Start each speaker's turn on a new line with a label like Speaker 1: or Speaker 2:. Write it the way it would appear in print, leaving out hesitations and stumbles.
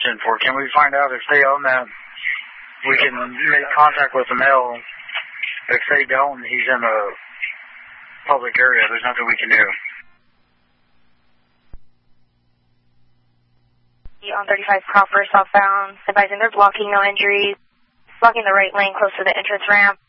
Speaker 1: 10-4. Can we find out if they own that? We can make contact with the male. If they don't, he's in a public area. There's nothing we can do.
Speaker 2: On 35 Crawford southbound, advising they're blocking, no injuries. Blocking the right lane close to the entrance ramp.